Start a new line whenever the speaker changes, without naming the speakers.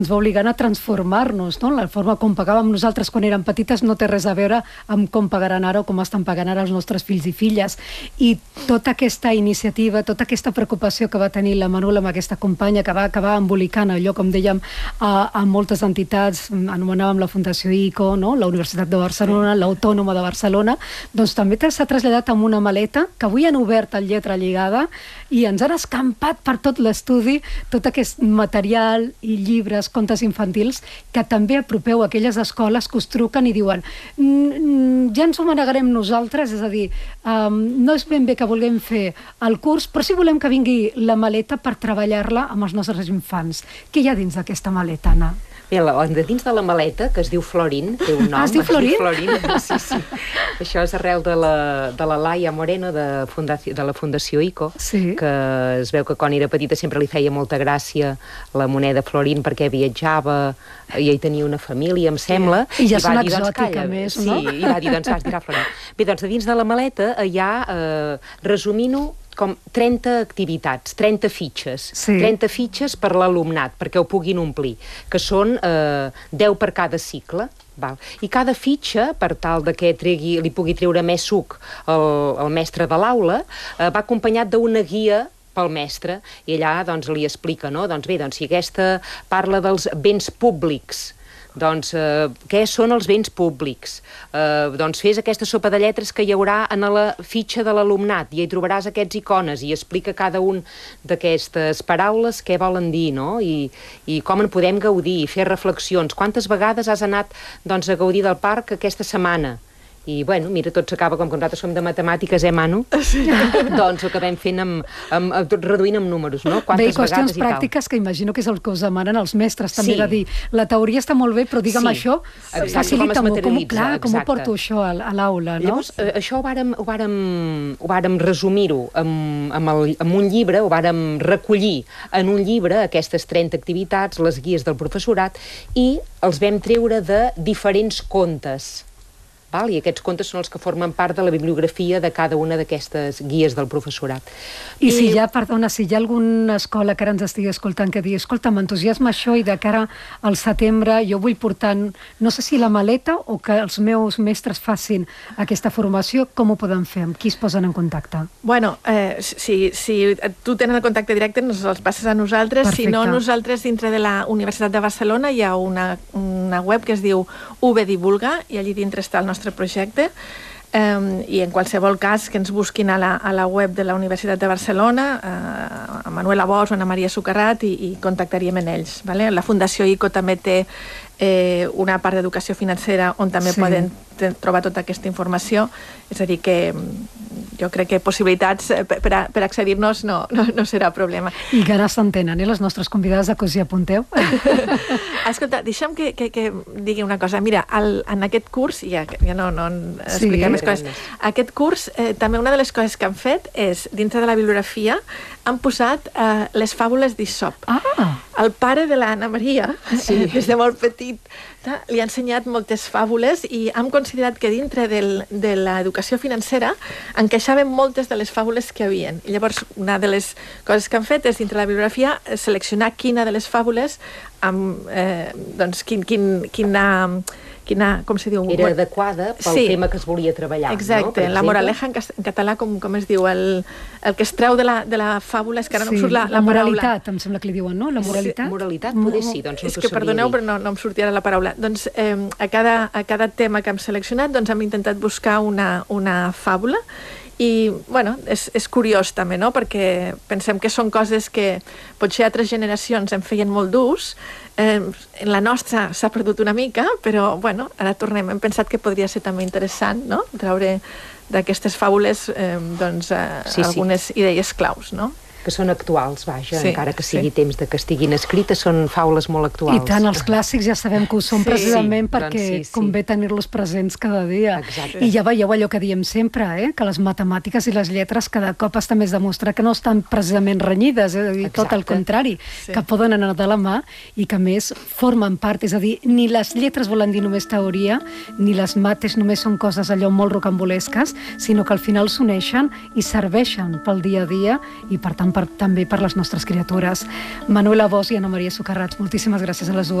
ens va obligant a transformar-nos, no? La forma com pagàvem nosaltres quan érem petites no té res a veure amb com pagaran ara o com estan pagant ara els nostres fills i filles. I tota aquesta iniciativa, tota aquesta preocupació que va tenir la Manuela amb aquesta companya que va acabar embolicant allò, com dèiem, a moltes entitats, anomenàvem la Fundació ICO, no? La Universitat de Barcelona, l'Autònoma de Barcelona, doncs també s'ha traslladat amb una maleta que avui han obert el Lletra Lligada i ens han escampat per tot l'estudi tot aquest material i llibres, contes infantils, que també apropeu a aquelles escoles que us truquen i diuen ja ens ho manegarem nosaltres, és a dir, no és ben bé que vulguem fer el curs, però sí volem que vingui la maleta per treballar-la amb els nostres infants. Què hi ha dins d'aquesta maleta, Anna?
Bé, dins de la maleta, que es diu Florín, té un nom.
Es diu Florín?
Sí. Això és arrel de la Laia Moreno, de la Fundació ICO, que es veu que quan era petita sempre li feia molta gràcia la moneda Florín perquè viatjava i ell tenia una família, em sembla.
I ja és una exòtica més, no?
Sí, i va dir, doncs vas dirà Florín. Bé, doncs dins de la maleta hi ha, resumint-ho, com 30 activitats, 30 fitxes. 30 fitxes per l'alumnat, perquè ho puguin omplir, que són 10 per cada cicle. I cada fitxa, per tal que li pugui treure més suc el mestre de l'aula, va acompanyat d'una guia pel mestre, i allà li explica, no? Doncs bé, si aquesta parla dels béns públics, doncs què són els béns públics? Doncs fes aquesta sopa de lletres que hi haurà en la fitxa de l'alumnat i hi trobaràs aquests icones i explica cada un d'aquestes paraules què volen dir, no? I com en podem gaudir, fer reflexions. Quantes vegades has anat a gaudir del parc aquesta setmana? I, bueno, mira, tot s'acaba, com que nosaltres som de matemàtiques, Manu? Sí. Doncs ho acabem fent reduint amb números, no?
Bé, i qüestions pràctiques que imagino que és el que us demanen els mestres, també, de dir, la teoria està molt bé, però digue'm això, facilita-m'ho, com ho porto això a l'aula, no?
Llavors, això ho vàrem resumir-ho amb un llibre, ho vàrem recollir en un llibre, aquestes 30 activitats, les guies del professorat, i els vam treure de diferents contes. I aquests contes són els que formen part de la bibliografia de cada una d'aquestes guies del professorat.
I si hi ha alguna escola que ara ens estigui escoltant que digui, escolta, m'entusiasma això i de cara al setembre jo vull portar, no sé si la maleta o que els meus mestres facin aquesta formació, com ho poden fer? Amb qui es posen en contacte?
Bueno, si tu tenen el contacte directe, ens els passes a nosaltres. Si no, nosaltres dintre de la Universitat de Barcelona hi ha una web que es diu UB Divulga i allí dintre està el nostre projecte, i en qualsevol cas que ens busquin a la web de la Universitat de Barcelona, a Manuela Bosch o a Maria Sucarrat, i contactaríem amb ells. La Fundació ICO també té una part d'educació financera on també poden trobar tota aquesta informació, és a dir que jo crec que possibilitats per accedir-nos no serà problema.
I que ara s'entenen, les nostres convidades de que us hi apunteu.
Escolta, deixa'm que digui una cosa. Mira, en aquest curs, ja no expliquem més coses, aquest curs també una de les coses que han fet és, dintre de la bibliografia, han posat les fàbules d'Isop. El pare de l'Anna Maria, des de molt petit, li ha ensenyat moltes fàbules i hem considerat que dintre de l'educació financera encaixaven moltes de les fàbules que hi havia. I llavors, una de les coses que han fet és, dintre de la bibliografia, seleccionar quina de les fàbules com se diu?
Era adequada pel tema que es volia treballar.
Exacte, la moraleja en català, com es diu, el que es treu de la fàbula, és que ara no em surt la paraula.
La moralitat, em sembla que li diuen, no? La moralitat?
Moralitat, poder sí, doncs no
és que, perdoneu, però no em sortia ara la paraula. Doncs a cada tema que hem seleccionat hem intentat buscar una fàbula. I, bueno, és curiós també, no?, perquè pensem que són coses que potser altres generacions en feien molt d'ús. En la nostra s'ha perdut una mica, però, bueno, ara tornem. Hem pensat que podria ser també interessant, no?, treure d'aquestes fàbules algunes idees claus, no?
Que són actuals, vaja, encara que sigui temps de que estiguin escrites, són faules molt actuals.
I tant, els clàssics ja sabem que ho són precisament perquè convé tenir-los presents cada dia. I ja veieu allò que diem sempre, que les matemàtiques i les lletres cada cop està més demostrat que no estan precisament renyides, tot el contrari, que poden anar de la mà i que més formen part, és a dir, ni les lletres volen dir només teoria, ni les mates només són coses allò molt rocambolesques, sinó que al final s'uneixen i serveixen pel dia a dia i per tant també per les nostres criatures. Manuela Bosch i Anna Maria Socarrats, moltíssimes gràcies a les dues.